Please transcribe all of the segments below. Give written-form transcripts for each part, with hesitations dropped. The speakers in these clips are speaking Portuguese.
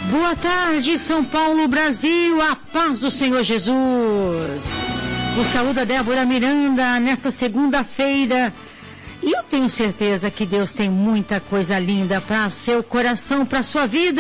Boa tarde, São Paulo, Brasil, a paz do Senhor Jesus. O saúda Débora Miranda nesta segunda-feira. E eu tenho certeza que Deus tem muita coisa linda para seu coração, para sua vida.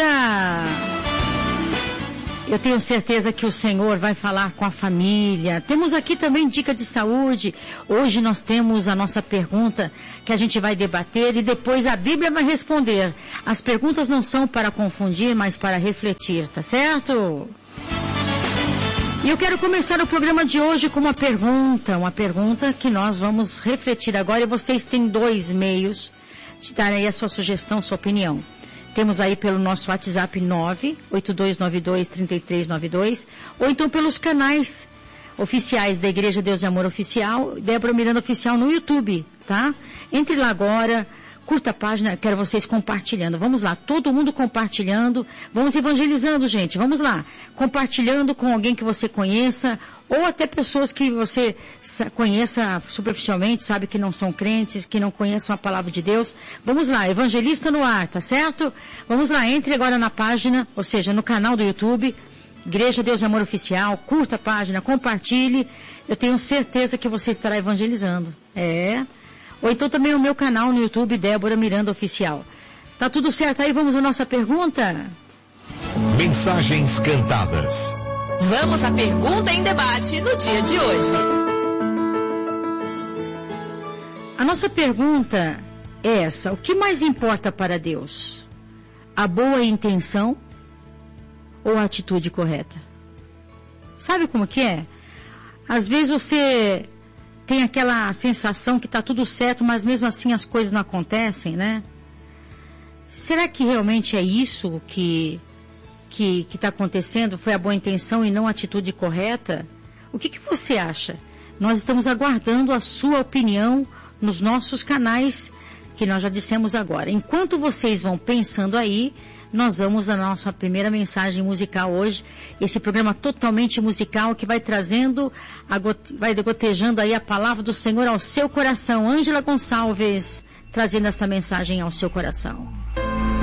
Eu tenho certeza que o Senhor vai falar com a família. Temos aqui também dica de saúde. Hoje nós temos a nossa pergunta que a gente vai debater e depois a Bíblia vai responder. As perguntas não são para confundir, mas para refletir, tá certo? E eu quero começar o programa de hoje com uma pergunta que nós vamos refletir agora e vocês têm 2 meios de dar aí a sua sugestão, sua opinião. Temos aí pelo nosso WhatsApp 982923392 ou então pelos canais oficiais da Igreja Deus e Amor Oficial, Débora Miranda Oficial no YouTube, tá? Entre lá agora, curta a página, quero vocês compartilhando. Vamos lá, todo mundo compartilhando, vamos evangelizando, gente, vamos lá. Compartilhando com alguém que você conheça ou até pessoas que você conheça superficialmente, sabe que não são crentes, que não conheçam a palavra de Deus. Vamos lá, evangelista no ar, tá certo? Vamos lá, entre agora na página, ou seja, no canal do YouTube, Igreja Deus e Amor Oficial, curta a página, compartilhe. Eu tenho certeza que você estará evangelizando. Ou então também o meu canal no YouTube, Débora Miranda Oficial. Tá tudo certo aí? Vamos à nossa pergunta? Mensagens cantadas. Vamos à pergunta em debate no dia de hoje. A nossa pergunta é essa: o que mais importa para Deus? A boa intenção ou a atitude correta? Sabe como que é? Às vezes você tem aquela sensação que está tudo certo, mas mesmo assim as coisas não acontecem, né? Será que realmente é isso que está acontecendo? Foi a boa intenção e não a atitude correta? O que você acha? Nós estamos aguardando a sua opinião nos nossos canais, que nós já dissemos agora. Enquanto vocês vão pensando aí, nós vamos à nossa primeira mensagem musical hoje, esse programa totalmente musical que vai trazendo, vai gotejando aí a palavra do Senhor ao seu coração. Ângela Gonçalves, trazendo essa mensagem ao seu coração.